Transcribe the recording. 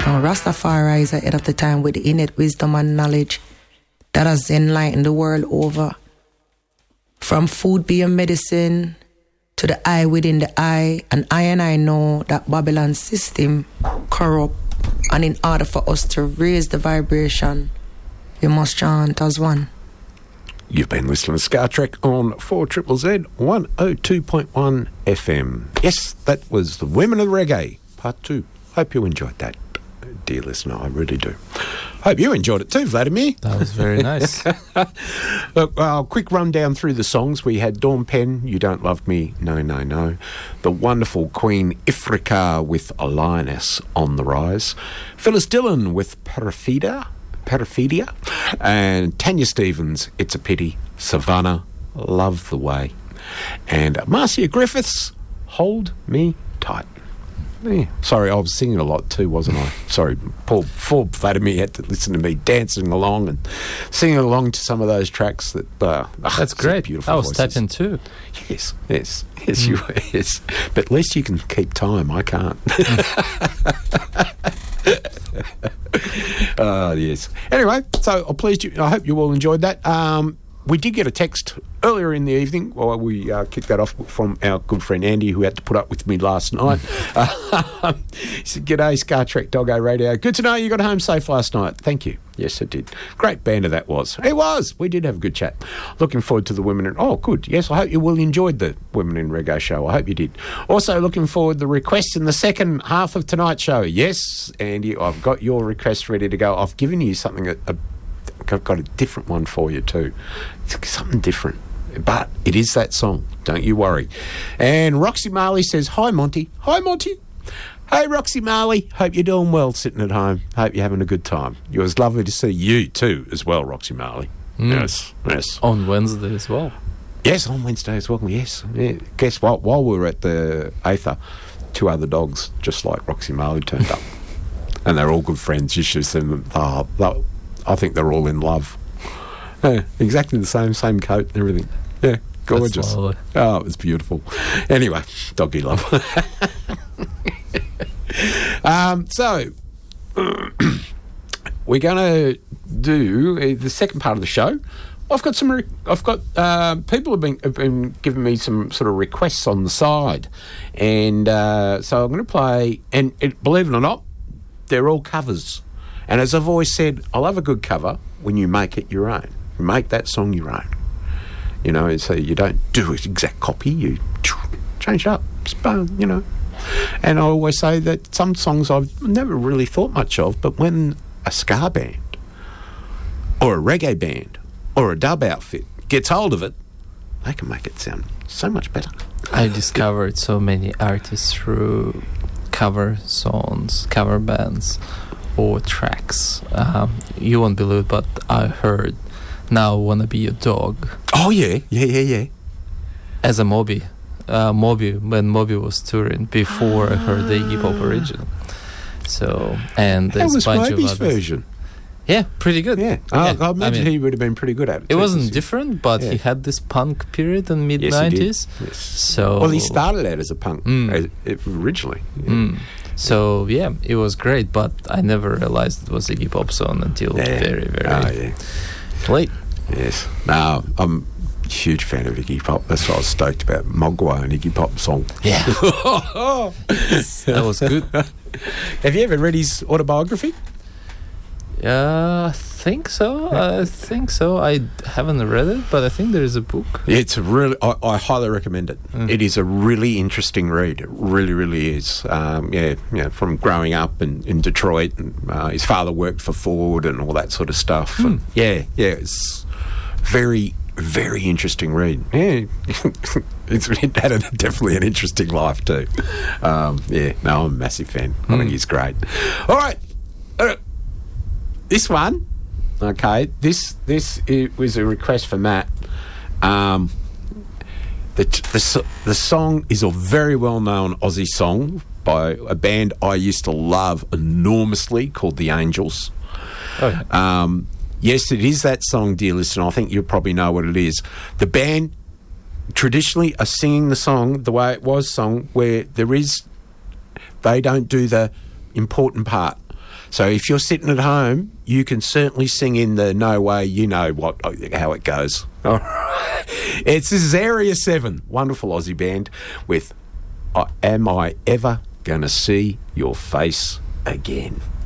Now, Rastafari is ahead of the time with innate wisdom and knowledge that has enlightened the world over. From food being medicine to the eye within the eye, and I know that Babylon's system corrupt, and in order for us to raise the vibration, we must chant as one. You've been listening to Scar Trek on 4ZZZ 102.1 FM. Yes, that was the Women of Reggae, Part 2. Hope you enjoyed that, dear listener. I really do. Hope you enjoyed it too, Vladimir. That was very nice. Look, quick rundown through the songs. We had Dawn Penn, You Don't Love Me, No, No, No. The wonderful Queen Ifrika with A Lioness on the Rise. Phyllis Dillon with Perfidia. And Tanya Stevens, It's a Pity. Savannah, Love the Way. And Marcia Griffiths, Hold Me Tight. Yeah. Sorry, I was singing a lot too, wasn't I? Sorry, poor Vladimir had to listen to me dancing along and singing along to some of those tracks. That's great. Beautiful. I was tapping too. Yes, yes. But at least you can keep time. I can't. Yes. Anyway, so I'm pleased I hope you all enjoyed that. We did get a text earlier in the evening while we kicked that off from our good friend Andy, who had to put up with me last night. He said, "G'day, Scar Trek Doggo Radio. Good to know you got home safe last night." Thank you. Yes, it did. Great banter that was. It was. We did have a good chat. Looking forward to the Women in... Oh, good. Yes, I hope you will enjoyed the Women in Reggae show. I hope you did. Also looking forward to the requests in the second half of tonight's show. Yes, Andy, I've got your request ready to go. I've given you something... I've got a different one for you too. It's something different. But it is that song. Don't you worry. And Roxy Marley says, Hi, Monty. Hi, Monty. Hey, Roxy Marley. Hope you're doing well sitting at home. Hope you're having a good time. It was lovely to see you too as well, Roxy Marley. Yes. On Wednesday as well. Yes, on Wednesday as well, yes. Yeah. Guess what? While we were at the Aether, 2 other dogs, just like Roxy Marley, turned up. And they're all good friends. You should have seen them. I think they're all in love. Yeah, exactly the same coat and everything. Yeah, gorgeous. Oh, it was beautiful. Anyway, doggy love. So, we're going to do the second part of the show. I've got people have been giving me some sort of requests on the side, and so I'm going to play. And believe it or not, they're all covers. And as I've always said, I love a good cover when you make it your own. You make that song your own. You know, so you don't do an exact copy. You change it up. You know. And I always say that some songs I've never really thought much of, but when a ska band or a reggae band or a dub outfit gets hold of it, they can make it sound so much better. I discovered so many artists through cover songs, cover bands, or tracks. You won't believe it, but I heard Now Wanna Be Your Dog. Oh, yeah. As a Moby. When Moby was touring, before I heard the Iggy Pop original. So, and there's that was a bunch Moby's of others. Version. Yeah, pretty good. Yeah. I imagine he would have been pretty good at it. It wasn't different, but he had this punk period in mid-90s. Yes. So, well, he started out as a punk originally. Yeah. So, yeah, it was great, but I never realized it was a Iggy Pop song until very, very late. Yes. No, I'm a huge fan of Iggy Pop. That's what I was stoked about. Mogwai and Iggy Pop song. Yeah. That was good. Have you ever read his autobiography? I think so. I haven't read it, but I think there is a book. Yeah, it's a really. I highly recommend it. It is a really interesting read. It really, really is. From growing up in Detroit, and his father worked for Ford and all that sort of stuff. And it's very, very interesting read. Yeah, it had definitely an interesting life too. I'm a massive fan. I think he's great. All right. This one, okay, this it was a request for Matt. The song is a very well-known Aussie song by a band I used to love enormously called The Angels. Oh. Yes, it is that song, dear listener. I think you probably know what it is. The band traditionally are singing the song the way it was sung, where they don't do the important part. So if you're sitting at home, you can certainly sing in the No Way, you know how it goes. All right. This is Area 7, wonderful Aussie band with Am I Ever Gonna See Your Face Again?